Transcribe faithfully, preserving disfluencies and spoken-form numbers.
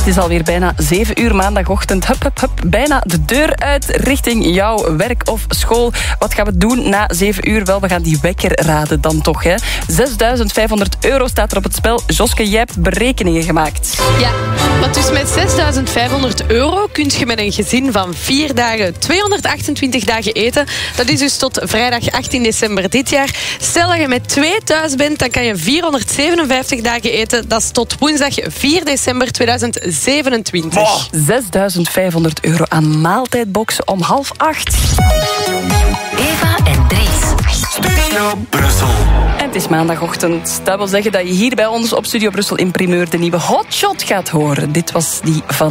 Het is alweer bijna zeven uur maandagochtend. Hup, hup, hup. Bijna de deur uit richting jouw werk of school. Wat gaan we doen na zeven uur? Wel, we gaan die wekker raden dan toch. Hè? zesduizend vijfhonderd euro staat er op het spel. Joske, jij hebt berekeningen gemaakt. Ja, want dus met zesduizend vijfhonderd euro kun je met een gezin van vier dagen tweehonderdachtentwintig dagen eten. Dat is dus tot vrijdag achttien december dit jaar. Stel dat je met twee thuis bent, dan kan je vierhonderdzevenenvijftig dagen eten. Dat is tot woensdag vier december tweeduizend zevenentwintig. Oh. zesduizend vijfhonderd euro aan maaltijdboxen om half acht. Eva en Dries. Studio Brussel. En het is maandagochtend. Dat wil zeggen dat je hier bij ons op Studio Brussel in primeur de nieuwe Hotshot gaat horen. Dit was die van